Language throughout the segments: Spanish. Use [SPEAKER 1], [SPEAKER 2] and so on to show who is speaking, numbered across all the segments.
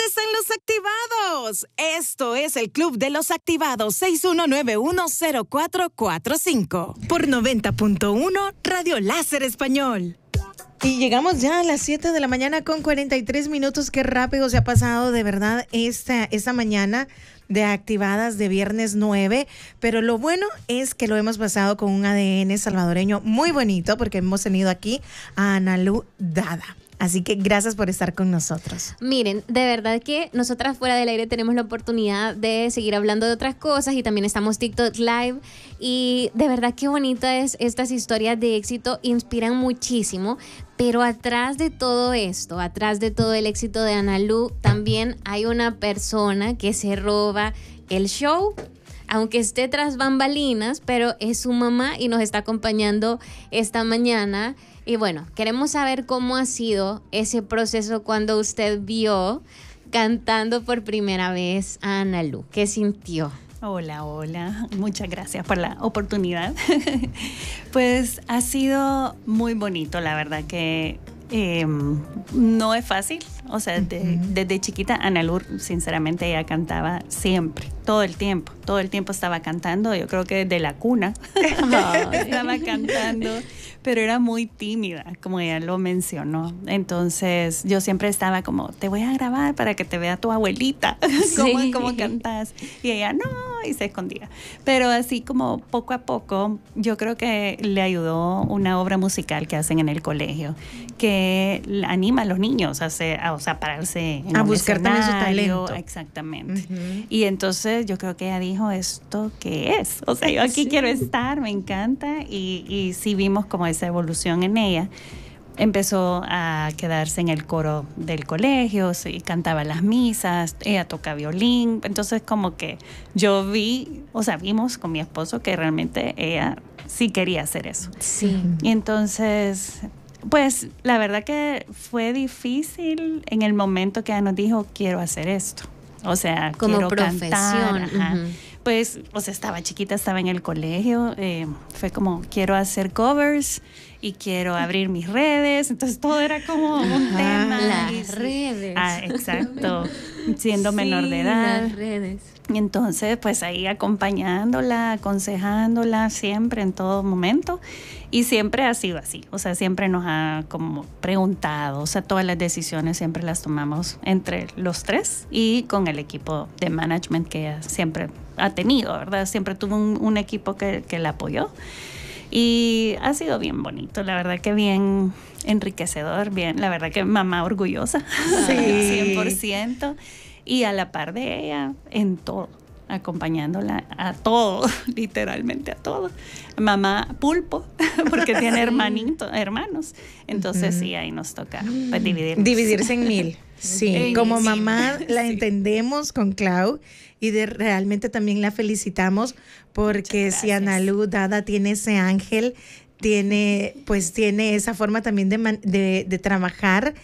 [SPEAKER 1] ¿Dónde están los activados? Esto es el Club de los Activados 61910445 por 90.1 Radio Láser Español. Y llegamos ya a las 7 de la mañana con 43 minutos. Qué rápido se ha pasado de verdad esta mañana de Activadas de viernes 9. Pero lo bueno es que lo hemos pasado con un ADN salvadoreño muy bonito porque hemos tenido aquí a Analu Dada. Así que gracias por estar con nosotros.
[SPEAKER 2] Miren, de verdad que nosotras fuera del aire tenemos la oportunidad de seguir hablando de otras cosas y también estamos TikTok Live y de verdad qué bonita es estas historias de éxito, inspiran muchísimo, pero atrás de todo esto, atrás de todo el éxito de Analu, también hay una persona que se roba el show, aunque esté tras bambalinas, pero es su mamá y nos está acompañando esta mañana. Y bueno, queremos saber cómo ha sido ese proceso cuando usted vio cantando por primera vez a Analu. ¿Qué sintió?
[SPEAKER 3] Hola, muchas gracias por la oportunidad. Pues ha sido muy bonito, la verdad que no es fácil. O sea, desde chiquita Analu, sinceramente, ella cantaba siempre, todo el tiempo estaba cantando. Yo creo que desde la cuna estaba cantando, pero era muy tímida, como ella lo mencionó. Entonces yo siempre estaba como, te voy a grabar para que te vea tu abuelita, cómo cantas. Y ella no, y se escondía. Pero así como poco a poco, yo creo que le ayudó una obra musical que hacen en el colegio, que anima a los niños a pararse en
[SPEAKER 1] a buscar también su talento.
[SPEAKER 3] Exactamente. Y entonces yo creo que ella dijo, ¿esto qué es? O sea, yo aquí quiero estar, me encanta. Y sí vimos como esa evolución en ella. Empezó a quedarse en el coro del colegio, cantaba las misas, ella toca violín. Entonces como que vimos con mi esposo que realmente ella sí quería hacer eso.
[SPEAKER 2] Sí.
[SPEAKER 3] Y entonces, pues la verdad que fue difícil en el momento que ella nos dijo, quiero hacer esto. O sea,
[SPEAKER 2] como
[SPEAKER 3] quiero
[SPEAKER 2] profesión.
[SPEAKER 3] Cantar. Pues, estaba chiquita, estaba en el colegio, fue como, quiero hacer covers y quiero abrir mis redes. Entonces todo era como un tema.
[SPEAKER 2] Las redes.
[SPEAKER 3] Exacto, siendo menor de edad.
[SPEAKER 2] Las redes.
[SPEAKER 3] Y entonces, pues ahí acompañándola, aconsejándola siempre, en todo momento. Y siempre ha sido así, o sea, siempre nos ha como preguntado, o sea, todas las decisiones siempre las tomamos entre los tres y con el equipo de management que ella siempre ha tenido, ¿verdad? Siempre tuvo un equipo que la apoyó y ha sido bien bonito, la verdad que bien enriquecedor, bien, la verdad que mamá orgullosa,
[SPEAKER 1] sí.
[SPEAKER 3] 100%, y a la par de ella en todo, acompañándola a todo, literalmente a todo. Mamá pulpo, porque tiene hermanos. Entonces sí, ahí nos toca pues,
[SPEAKER 1] dividirse en mil. Sí, como mamá la entendemos con Clau y realmente también la felicitamos porque si Analu Dada tiene ese ángel, tiene esa forma también de trabajar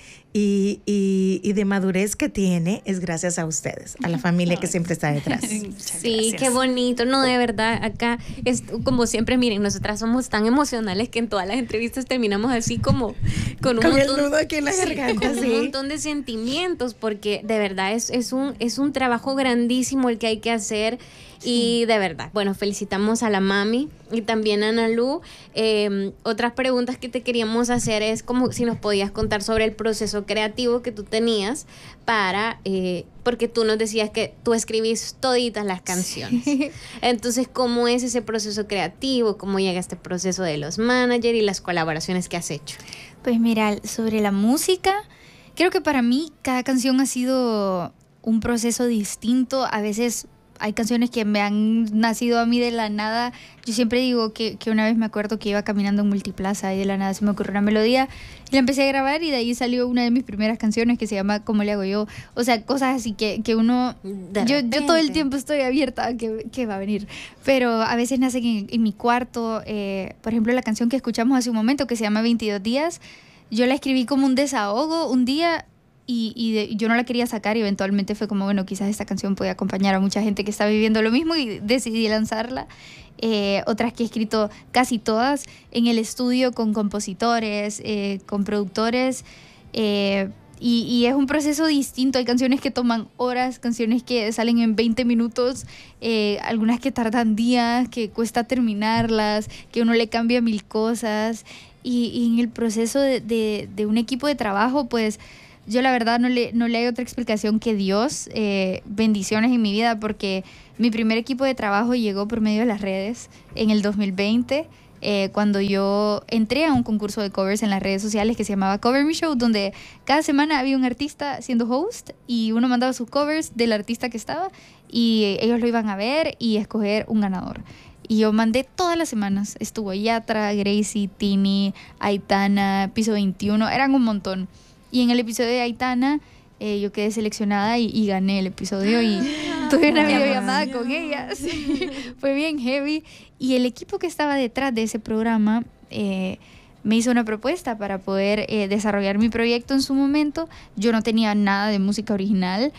[SPEAKER 1] y de madurez que tiene, es gracias a ustedes, a la familia que siempre está detrás.
[SPEAKER 2] Sí, qué bonito. No, de verdad, acá es como siempre, miren, nosotras somos tan emocionales que en todas las entrevistas terminamos así como con
[SPEAKER 1] el nudo aquí en la garganta,
[SPEAKER 2] con un montón de sentimientos, porque de verdad es un trabajo grandísimo el que hay que hacer. Y de verdad, bueno, felicitamos a la mami y también a Analu. Otras preguntas que te queríamos hacer es como si nos podías contar sobre el proceso creativo que tú tenías para, porque tú nos decías que tú escribís toditas las canciones. Sí. Entonces, ¿cómo es ese proceso creativo? ¿Cómo llega este proceso de los managers y las colaboraciones que has hecho?
[SPEAKER 4] Pues mira, sobre la música, creo que para mí cada canción ha sido un proceso distinto. A veces hay canciones que me han nacido a mí de la nada. Yo siempre digo que una vez me acuerdo que iba caminando en Multiplaza y de la nada se me ocurrió una melodía y la empecé a grabar y de ahí salió una de mis primeras canciones que se llama ¿Cómo le hago yo? O sea, cosas así que uno... Yo todo el tiempo estoy abierta a que va a venir. Pero a veces nacen en mi cuarto. Por ejemplo, la canción que escuchamos hace un momento que se llama 22 días, yo la escribí como un desahogo un día. Y yo no la quería sacar y eventualmente fue como, bueno, quizás esta canción puede acompañar a mucha gente que está viviendo lo mismo y decidí lanzarla. Otras que he escrito casi todas en el estudio con compositores, con productores. Y es un proceso distinto. Hay canciones que toman horas, canciones que salen en 20 minutos, algunas que tardan días, que cuesta terminarlas, que uno le cambia 1000 cosas. Y en el proceso de un equipo de trabajo, pues yo la verdad no le hay otra explicación que Dios, bendiciones en mi vida, porque mi primer equipo de trabajo llegó por medio de las redes en el 2020. Cuando yo entré a un concurso de covers en las redes sociales que se llamaba Cover Me Show, donde cada semana había un artista siendo host y uno mandaba sus covers del artista que estaba y ellos lo iban a ver y escoger un ganador. Y yo mandé todas las semanas. Estuvo Yatra, Gracie, Tini, Aitana, Piso 21, eran un montón. Y en el episodio de Aitana yo quedé seleccionada y gané el episodio y tuve una videollamada con ella. Sí, fue bien heavy. Y el equipo que estaba detrás de ese programa me hizo una propuesta para poder desarrollar mi proyecto en su momento. Yo no tenía nada de música original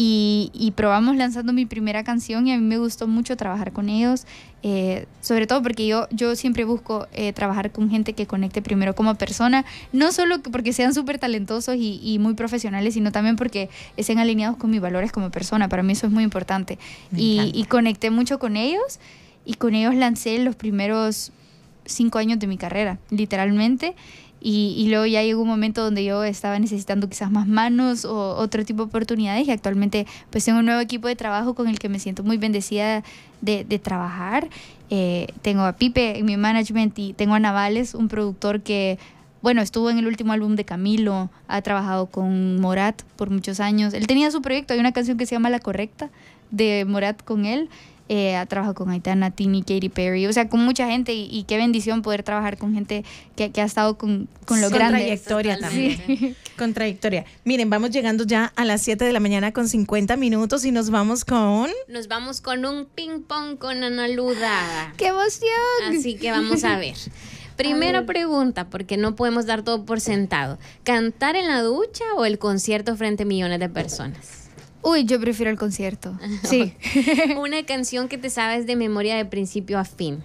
[SPEAKER 4] y probamos lanzando mi primera canción y a mí me gustó mucho trabajar con ellos. Sobre todo porque yo siempre busco trabajar con gente que conecte primero como persona, no solo porque sean súper talentosos y muy profesionales, sino también porque estén alineados con mis valores como persona. Para mí eso es muy importante. Y conecté mucho con ellos y con ellos lancé los primeros 5 años de mi carrera, literalmente. Y luego ya llegó un momento donde yo estaba necesitando quizás más manos o otro tipo de oportunidades y actualmente pues tengo un nuevo equipo de trabajo con el que me siento muy bendecida de trabajar. Tengo a Pipe en mi management y tengo a Navales, un productor que, bueno, estuvo en el último álbum de Camilo, ha trabajado con Morat por muchos años. Él tenía su proyecto, hay una canción que se llama La Correcta de Morat con él. Ha trabajado con Aitana, Tini, Katy Perry, o sea, con mucha gente y qué bendición poder trabajar con gente que ha estado con los grandes.
[SPEAKER 1] Con trayectoria también. Sí. Con trayectoria. Miren, vamos llegando ya a las 7 de la mañana con 50 minutos y nos vamos con...
[SPEAKER 2] Nos vamos con un ping pong con Ana Luda.
[SPEAKER 4] ¡Qué emoción!
[SPEAKER 2] Así que vamos a ver. Primera pregunta, porque no podemos dar todo por sentado. ¿Cantar en la ducha o el concierto frente a millones de personas?
[SPEAKER 4] Uy, yo prefiero el concierto. Sí.
[SPEAKER 2] Una canción que te sabes de memoria de principio a fin.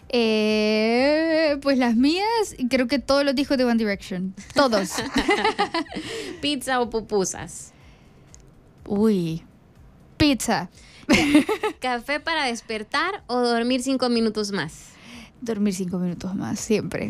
[SPEAKER 4] Pues las mías, creo que todos los discos de One Direction. Todos.
[SPEAKER 2] ¿Pizza o pupusas?
[SPEAKER 4] Uy, pizza.
[SPEAKER 2] ¿Café para despertar o dormir 5 minutos más?
[SPEAKER 4] Dormir 5 minutos más, siempre.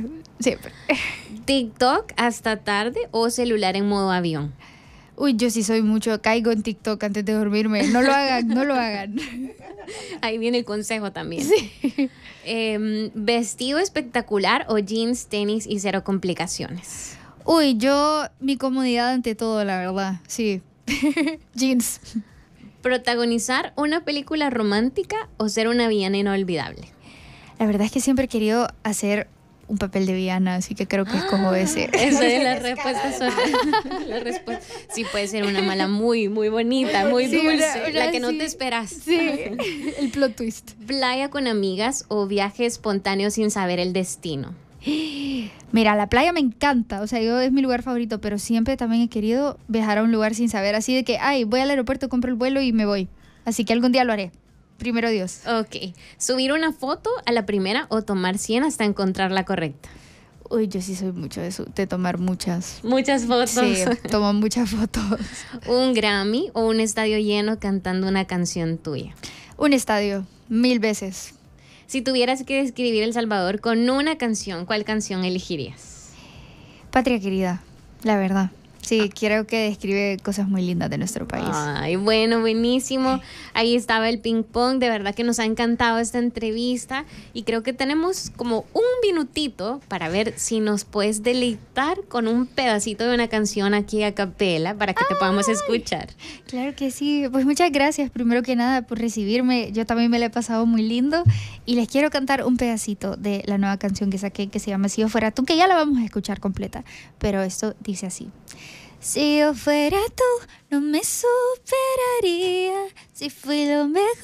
[SPEAKER 2] ¿TikTok hasta tarde o celular en modo avión?
[SPEAKER 4] Uy, yo sí soy mucho, caigo en TikTok antes de dormirme. No lo hagan.
[SPEAKER 2] Ahí viene el consejo también.
[SPEAKER 4] Sí.
[SPEAKER 2] ¿Vestido espectacular o jeans, tenis y cero complicaciones?
[SPEAKER 4] Uy, mi comodidad ante todo, la verdad. Sí. Jeans.
[SPEAKER 2] ¿Protagonizar una película romántica o ser una villana inolvidable?
[SPEAKER 4] La verdad es que siempre he querido hacer un papel de villana, así que creo que escojo ese.
[SPEAKER 2] Esa es la respuesta. La respuesta. Sí, puede ser una mala muy, muy bonita, muy dulce, la que no te esperas.
[SPEAKER 4] Sí, el plot twist.
[SPEAKER 2] ¿Playa con amigas o viaje espontáneo sin saber el destino?
[SPEAKER 4] Mira, la playa me encanta, o sea, es mi lugar favorito, pero siempre también he querido viajar a un lugar sin saber, así de que, voy al aeropuerto, compro el vuelo y me voy. Así que algún día lo haré. Primero Dios.
[SPEAKER 2] Ok. ¿Subir una foto a la primera o tomar 100 hasta encontrar la correcta?
[SPEAKER 4] Uy, yo sí soy mucho de tomar muchas.
[SPEAKER 2] Muchas fotos.
[SPEAKER 4] Sí, tomo muchas fotos.
[SPEAKER 2] ¿Un Grammy o un estadio lleno cantando una canción tuya?
[SPEAKER 4] Un estadio, 1000 veces.
[SPEAKER 2] Si tuvieras que describir El Salvador con una canción, ¿cuál canción elegirías?
[SPEAKER 4] Patria querida, la verdad. Sí, creo que describe cosas muy lindas de nuestro país.
[SPEAKER 2] Ay, bueno, buenísimo. Ahí estaba el ping pong. De verdad que nos ha encantado esta entrevista. Y creo que tenemos como un minutito para ver si nos puedes deleitar con un pedacito de una canción aquí a capela para que te podamos escuchar.
[SPEAKER 4] Claro que sí. Pues muchas gracias, primero que nada, por recibirme. Yo también me la he pasado muy lindo. Y les quiero cantar un pedacito de la nueva canción que saqué, que se llama Si yo fuera tú, que ya la vamos a escuchar completa. Pero esto dice así. Si yo fuera tú, no me superaría. Si fui lo mejor